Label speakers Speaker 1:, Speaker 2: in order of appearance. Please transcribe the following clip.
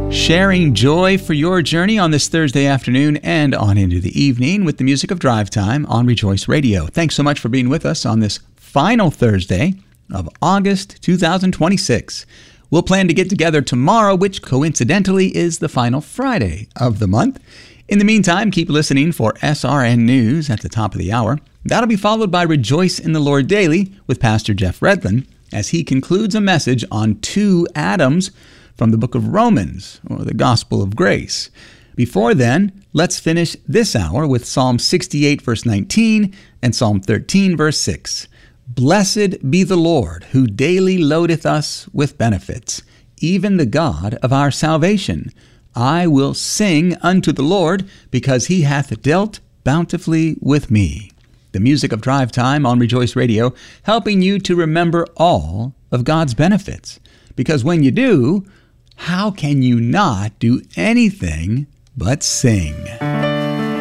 Speaker 1: Sharing joy for your journey on this Thursday afternoon and on into the evening with the music of Drive Time on Rejoice Radio. Thanks so much for being with us on this final Thursday of August 2026. We'll plan to get together tomorrow, which coincidentally is the final Friday of the month. In the meantime, keep listening for SRN News at the top of the hour. That'll be followed by Rejoice in the Lord Daily with Pastor Jeff Redlin as he concludes a message on two Adams from the book of Romans, or the Gospel of Grace. Before then, let's finish this hour with Psalm 68, verse 19, and Psalm 13, verse 6. Blessed be the Lord, who daily loadeth us with benefits, even the God of our salvation. I will sing unto the Lord, because he hath dealt bountifully with me. The music of Drive Time on Rejoice Radio, helping you to remember all of God's benefits. Because when you do, how can you not do anything but sing?